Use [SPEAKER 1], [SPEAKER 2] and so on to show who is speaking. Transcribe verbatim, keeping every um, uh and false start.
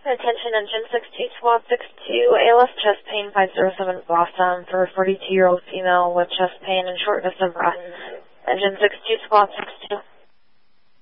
[SPEAKER 1] Attention engine six two squad six two, A L F chest pain five zero seven Blossom for forty-two-year-old female with chest pain and shortness of breath. Engine six two squad six two.